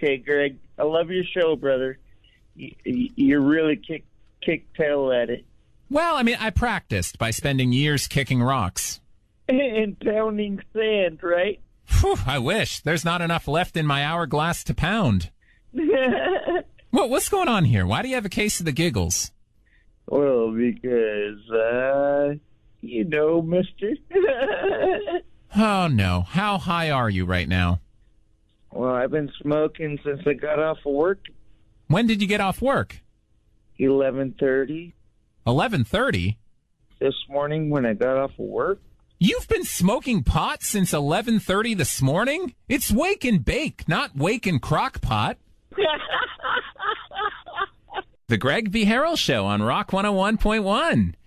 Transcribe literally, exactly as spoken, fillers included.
Okay, Greg. I love your show, brother. You, you really kick kick tail at it. Well, I mean, I practiced by spending years kicking rocks. And pounding sand, right? Whew, I wish. There's not enough left in my hourglass to pound. What, what's going on here? Why do you have a case of the giggles? Well, because, uh, you know, mister. Oh, no. How high are you right now? Well, I've been smoking since I got off of work. When did you get off work? eleven thirty. eleven thirty? This morning when I got off of work. You've been smoking pot since eleven thirty this morning? It's wake and bake, not wake and crock pot. The Greg V. Harrell Show on Rock one oh one point one.